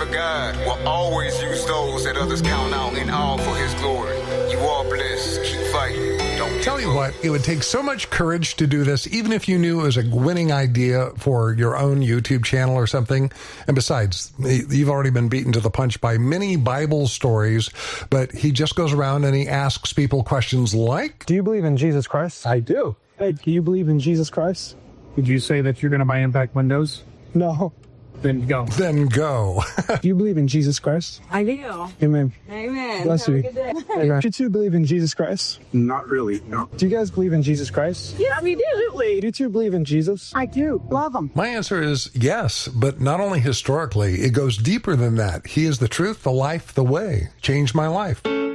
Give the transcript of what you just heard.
God will always use those that others count out and all for his glory. You are blessed. Keep fighting. Don't Tell you what, it would take so much courage to do this, even if you knew it was a winning idea for your own YouTube channel or something. And besides, you've already been beaten to the punch by many Bible stories, but he just goes around and he asks people questions like, do you believe in Jesus Christ? I do. Hey, do you believe in Jesus Christ? Would you say that you're going to buy Impact Windows? No. Then go. Then go. Do you believe in Jesus Christ? I do. Amen. Amen. Bless Have you. a good day. Do you two believe in Jesus Christ? Not really, no. Do you guys believe in Jesus Christ? Yeah, we do. Do you two believe in Jesus? I do. Love him. My answer is yes, but not only historically, it goes deeper than that. He is the truth, the life, the way. Changed my life.